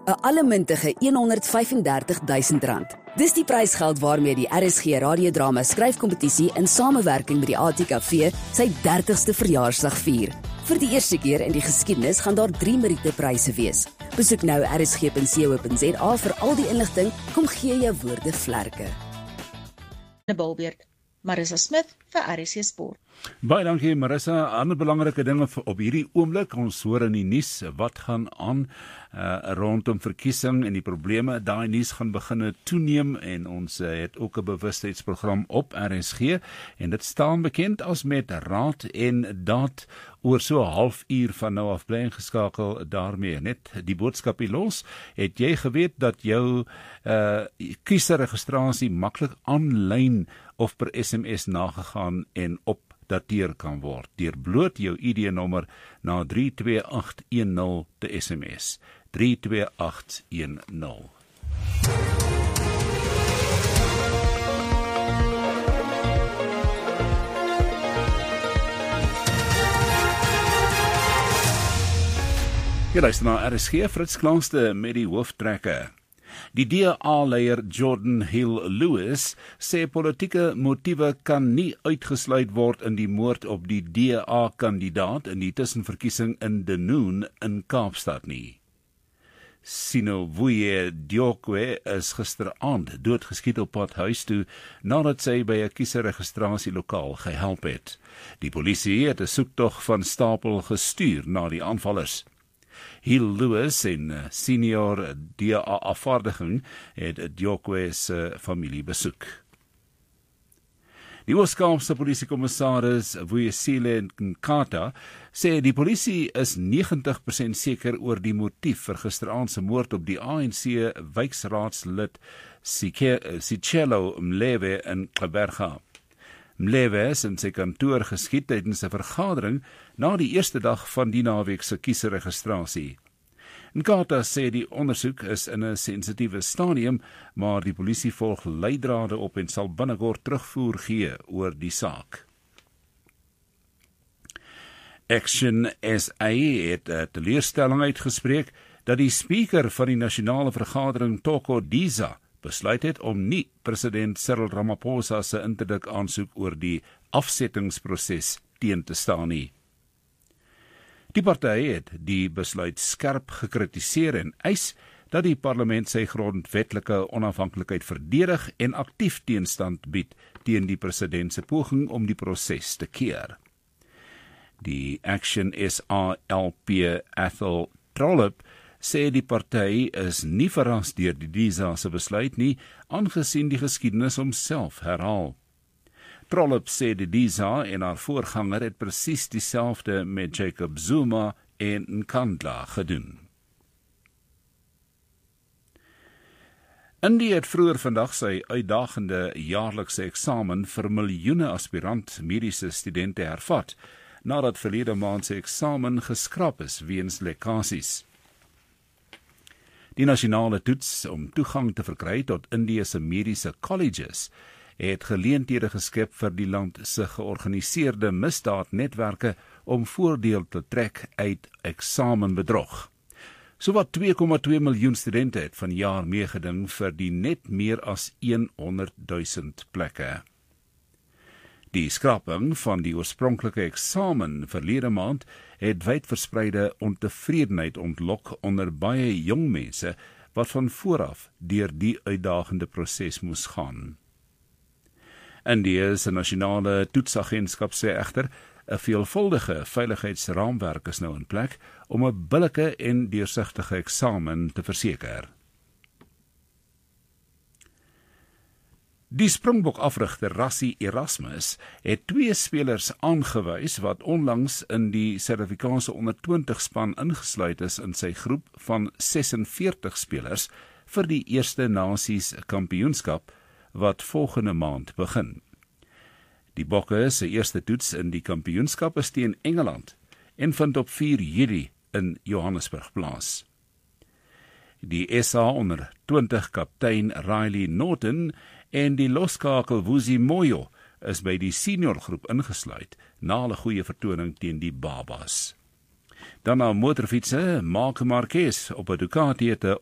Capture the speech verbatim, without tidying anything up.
'n allemintige honderdvyfendertigduisend rand. Dis die prysgeld waarmee die R S G radiodrama skryfkompetisie in samewerking met die A T K V sy dertigste verjaarsdag vier. Vir die eerste keer in die geskiedenis gaan daar drie Meriete-pryse wees. Besoek nou r s g punt co punt z a vir al die inligting. Kom gee jou woorde vlerke. 'n Balbeerd. Marissa Smith vir R S C Sport. Baie dankie Marissa. Ander belangrike dinge op hierdie oomblik. Ons hoor in die nuus wat gaan aan uh, rondom verkiesing en die probleme. Daai nuus gaan begin toeneem en ons uh, het ook 'n bewustheidsprogram op R S G en dit staan bekend as met raad en daad oor so 'n halfuur van nou af bly ingeskakel daarmee. Net die boodskapie los. Het jy geweet dat jou uh, kieserregistrasie maklik aanlyn of per S M S nagegaan en opdateer kan word deur bloot jou I D-nommer na drie twee agt een nul te S M S. drie twee agt een nul. Jy luister na R S G, Fritz Klangste met die hooftrekke. Die D A-leier Jordan Hill-Lewis sê politieke motiewe kan nie uitgesluit word in die moord op die D A-kandidaat in die tussenverkiesing in Dunoon in Kaapstad nie. Sinovuye Diokwe is gisteraand doodgeskiet op pad huis toe nadat sy by 'n kieserregistrasielokaal gehelp het. Die polisie het 'n soektog van stapel gestuur na die aanvallers. Hill-Lewis en senior D A-afvaardiging het Diokwe se familie besoek. Die Oos-Kaapse polisiekommissaris Vuyisile Nkata sê die polisie is negentig persent seker oor die motief vir gisteraand se moord op die A N C wijkraadslid Sicelo Mlewe in Gqeberha. Mlewe is in sy kantoor geskiet tydens 'n vergadering na die eerste dag van die naweek se kieserregistrasie. Nkata sê die ondersoek is in 'n sensitiewe stadium, maar die polisie volg leidrade op en sal binnekort terugvoer gee oor die saak. Action S A het 'n teleurstelling uitgespreek dat die spreker van die nasionale vergadering Toko Diza besluit het om nie president Cyril Ramaphosa se interdik aansoek oor die afsettingsproses teen te staan nie. Die party het die besluit skerp gekritiseer en eis dat die parlement sy grondwetlike onafhanklikheid verdedig en aktief teenstand bied teen die president se poging om die proses te keer. Die Action S A L P Athol Trollip sê die party is nie verras deur die Diza se besluit nie, aangesien die geskiedenis homself herhaal. Trollip sê die Diza en haar voorganger het presies dieselfde met Jacob Zuma en Nkandla gedoen. India het vroeër vandag sy uitdagende jaarlikse eksamen vir miljoene aspirant mediese studente hervat, nadat verlede maand sy eksamen geskraap is weens lekkasies. Die nasionale toets om toegang te verkry tot Indië se mediese colleges het geleenthede geskep vir die land se georganiseerde misdaadnetwerke om voordeel te trek uit eksamenbedrog. Sowat twee komma twee miljoen studente het vanjaar meegeding vir die net meer as honderdduisend plekke. Die skraping van die oorspronklike eksamen verlede maand het wydverspreide ontevredenheid ontlok onder baie jong mense wat van vooraf deur die uitdagende proses moes gaan. Indië se nasionale toetsagentskap sê egter 'n veelvuldige veiligheidsraamwerk is nou in plek om 'n billike en deursigtige eksamen te verseker. Die Springbok-afrigter Rassie Erasmus het twee spelers aangewys wat onlangs in die Suid-Afrikaanse onder twintig span ingesluit is in sy groep van sesenveertig spelers vir die Eerste Nasies Kampioenskap wat volgende maand begin. Die Bokke se eerste toets in die kampioenskap is teen Engeland en vind op vier Julie in Johannesburg plaas. Die S A onder twintig kaptein Riley Norton en die loskakel Vusi Moyo is by die seniorgroep ingesluit na 'n goeie vertoning teen die Babas. Dan na motorfietsse, Marc Marquez op 'n Ducati het 'n